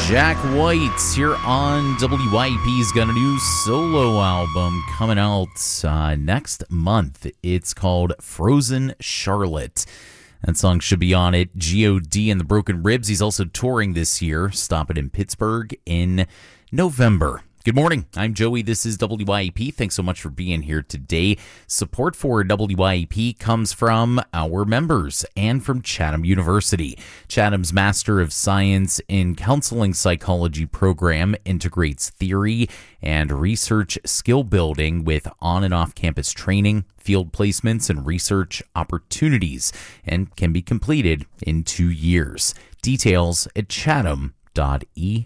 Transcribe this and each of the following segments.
Jack White here on WYP's got a new solo album coming out next month. It's called Frozen Charlotte. That song should be on it. G.O.D. and the Broken Ribs. He's also touring this year, stopping in Pittsburgh in November. Good morning. I'm Joey. This is WYEP. Thanks so much for being here today. Support for WYEP comes from our members and from Chatham University. Chatham's Master of Science in Counseling Psychology program integrates theory and research skill building with on and off campus training, field placements, and research opportunities, and can be completed in 2 years. Details at chatham.edu.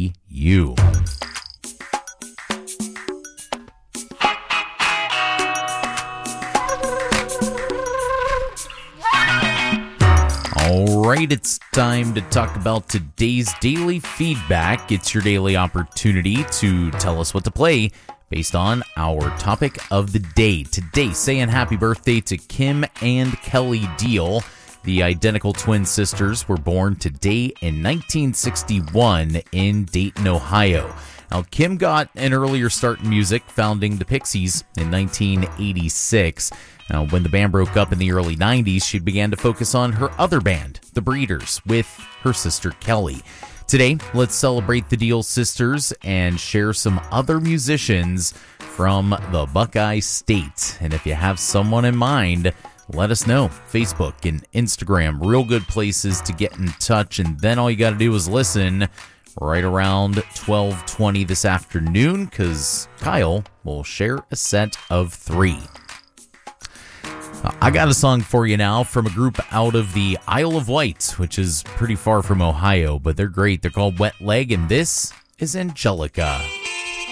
All right, it's time to talk about today's daily feedback. It's your daily opportunity to tell us what to play based on our topic of the day. Today, saying happy birthday to Kim and Kelly Deal. The identical twin sisters were born today in 1961 in Dayton, Ohio. Now, Kim got an earlier start in music, founding the Pixies in 1986. Now, when the band broke up in the early 90s, she began to focus on her other band, the Breeders, with her sister Kelly. Today, let's celebrate the Deal sisters and share some other musicians from the Buckeye State. And if you have someone in mind, let us know. Facebook and Instagram, real good places to get in touch. And then all you got to do is listen right around 12:20 this afternoon, because Kyle will share a set of 3. I got a song for you now from a group out of the Isle of Wight, which is pretty far from Ohio, but they're great. They're called Wet Leg, and this is Angelica.